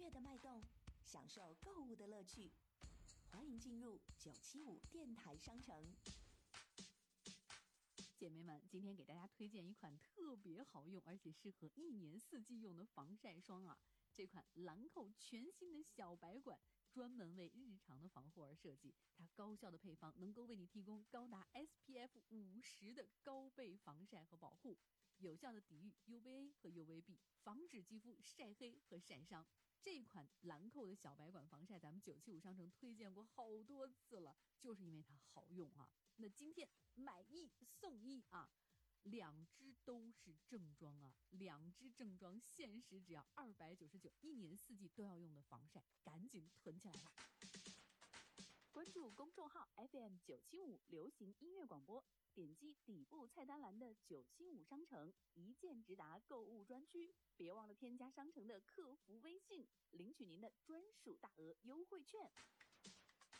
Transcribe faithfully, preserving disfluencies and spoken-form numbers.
乐的脉动，享受购物的乐趣。欢迎进入九七五电台商城。 姐妹们，今天给大家推荐一款特别好用而且适合一年四季用的防晒霜啊！这款兰蔻全新的小白管专门为日常的防护而设计，它高效的配方能够为你提供高达 S P F 五十的高倍防晒和保护，有效的抵御 U V A 和 U V B， 防止肌肤晒黑和晒伤。这款兰蔻的小白管防晒，咱们九七五商城推荐过好多次了，就是因为它好用啊。那今天买一送一啊，两支都是正装啊，两支正装限时只要二百九十九，一年四季都要用的防晒，赶紧囤起来吧！关注公众号 F M 九七五流行音乐广播，点击底部菜单栏的九七五商城，一键直达购物专区。别忘了添加商城的客服微信，领取您的专属大额优惠券。